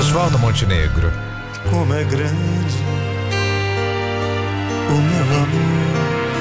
Oswaldo Montenegro. Como é grande o meu amor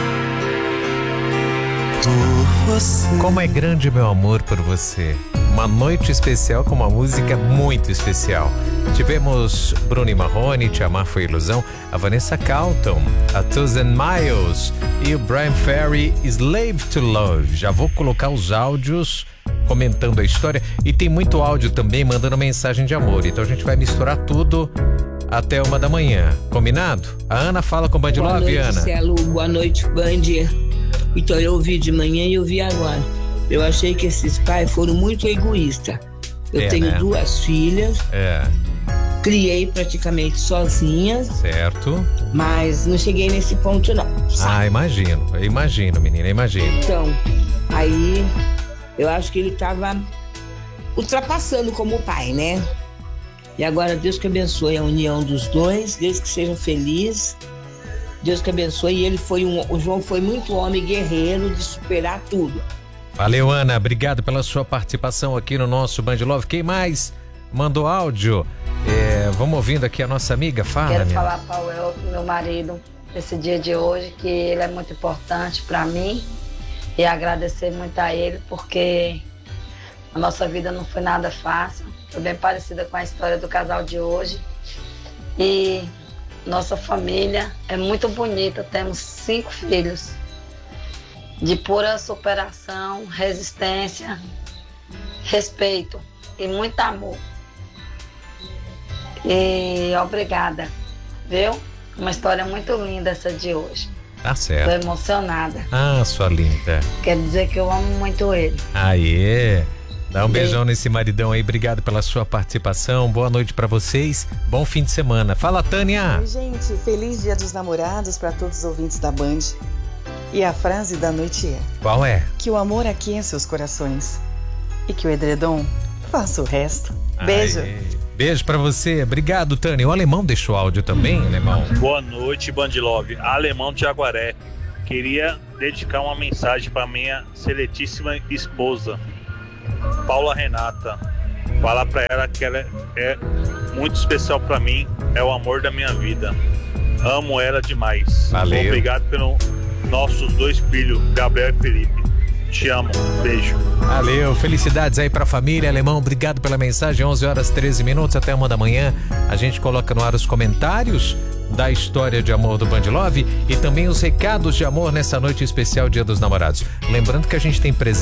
por você. Como é grande meu amor por você. Uma noite especial com uma música muito especial. Tivemos Bruno e Marrone, Te Amar Foi Ilusão, a Vanessa Carlton, a Thousand Miles e o Brian Ferry, Slave to Love. Já vou colocar os áudios comentando a história e tem muito áudio também mandando mensagem de amor. Então a gente vai misturar tudo até 1h. Combinado? A Ana fala com o Band Love, Ana. Marcelo, boa noite, Band. Então eu ouvi de manhã e eu vi agora. Eu achei que esses pais foram muito egoístas. Eu tenho 2 filhas. Criei praticamente sozinha. Certo. Mas não cheguei nesse ponto não. Sabe? Imagino, menina, imagino. Então, aí eu acho que ele tava ultrapassando como pai, né? E agora Deus que abençoe a união dos dois, Deus que sejam felizes. Deus que abençoe. E ele foi o João foi muito homem guerreiro de superar tudo. Valeu, Ana. Obrigado pela sua participação aqui no nosso Band Love. Quem mais mandou áudio? Vamos ouvindo aqui a nossa amiga. Fala, Quero falar para o Elton, meu marido, esse dia de hoje, que ele é muito importante para mim e agradecer muito a ele, porque a nossa vida não foi nada fácil. Foi bem parecida com a história do casal de hoje. E nossa família é muito bonita. Temos 5 filhos de pura superação, resistência, respeito e muito amor. E obrigada, viu? Uma história muito linda essa de hoje. Tá certo. Tô emocionada. Ah, sua linda. Quer dizer que eu amo muito ele. Aê! Dá um beijão nesse maridão aí. Obrigado pela sua participação. Boa noite pra vocês. Bom fim de semana. Fala, Tânia. Oi, gente. Feliz Dia dos Namorados pra todos os ouvintes da Band. E a frase da noite é: qual é? Que o amor aqueça os corações e que o edredom faça o resto. Beijo. Beijo pra você. Obrigado, Tânia. O Alemão deixou áudio também, Alemão. Boa noite, Band Love. Alemão de Jaguaré. Queria dedicar uma mensagem pra minha seletíssima esposa, Paula Renata. Falar pra ela que ela é muito especial pra mim. É o amor da minha vida. Amo ela demais. Valeu. Obrigado pelos nossos 2 filhos, Gabriel e Felipe. Te amo. Beijo. Valeu. Felicidades aí pra família. Alemão, obrigado pela mensagem. 11h13 até 1h. A gente coloca no ar os comentários da história de amor do Band Love e também os recados de amor nessa noite especial Dia dos Namorados. Lembrando que a gente tem presente